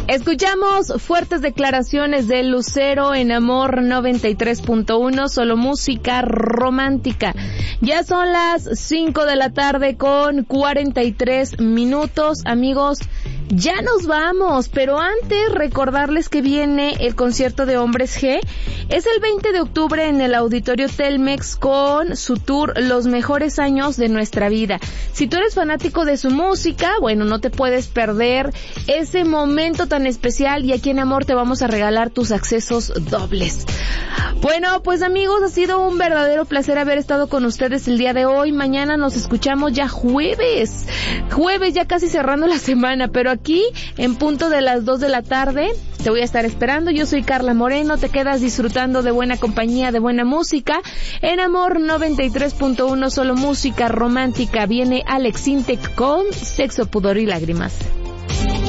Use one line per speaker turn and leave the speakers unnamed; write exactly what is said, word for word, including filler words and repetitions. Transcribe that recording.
Escuchamos fuertes declaraciones de Lucero en Amor noventa y tres punto uno, solo música romántica. Ya son las cinco de la tarde con cuarenta y tres minutos, amigos. Ya nos vamos, pero antes recordarles que viene el concierto de Hombres G. Es el veinte de octubre en el Auditorio Telmex con su tour Los Mejores Años de Nuestra Vida. Si tú eres fanático de su música, bueno, no te puedes perder ese momento tan especial y aquí en Amor te vamos a regalar tus accesos dobles. Bueno, pues amigos, ha sido un verdadero placer haber estado con ustedes el día de hoy. Mañana nos escuchamos ya jueves. Jueves ya casi cerrando la semana, pero aquí en punto de las dos de la tarde te voy a estar esperando. Yo soy Carla Moreno, te quedas disfrutando de buena compañía, de buena música. En Amor noventa y tres punto uno, solo música romántica. Viene Alex Intec con Sexo, Pudor y Lágrimas.